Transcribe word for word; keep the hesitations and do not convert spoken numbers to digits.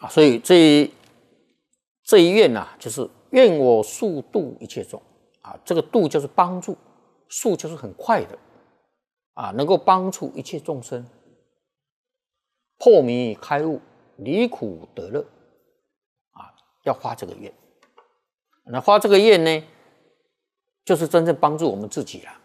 啊，所以这一这一愿呐、啊，就是愿我速度一切众啊，这个度就是帮助，速就是很快的啊，能够帮助一切众生破迷开悟，离苦得乐啊，要发这个愿。那发这个愿呢，就是真正帮助我们自己了。